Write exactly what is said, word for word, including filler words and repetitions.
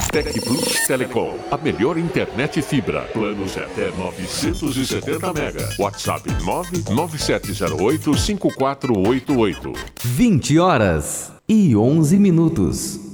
Tec Plus Telecom, a melhor internet fibra. Planos até novecentos e setenta mega. WhatsApp nove nove sete zero oito cinco quatro oito oito. vinte horas e onze minutos.